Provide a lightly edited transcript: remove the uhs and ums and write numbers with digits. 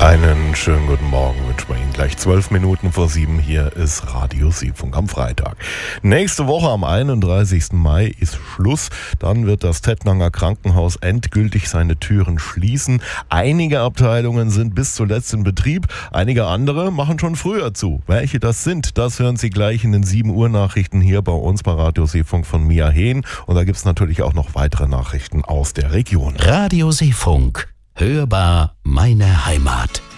Einen schönen guten Morgen wünschen wir Ihnen. Gleich 12 Minuten vor 7 hier ist Radio Siefunk am Freitag. Nächste Woche am 31. Mai ist Schluss. Dann wird das Tettnanger Krankenhaus endgültig seine Türen schließen. Einige Abteilungen sind bis zuletzt in Betrieb. Einige andere machen schon früher zu. Welche das sind, das hören Sie gleich in den 7 Uhr Nachrichten hier bei uns bei Radio Siefunk von Mia Hehn. Und da gibt es natürlich auch noch weitere Nachrichten aus der Region. Radio Siefunk. Hörbar meine Heimat.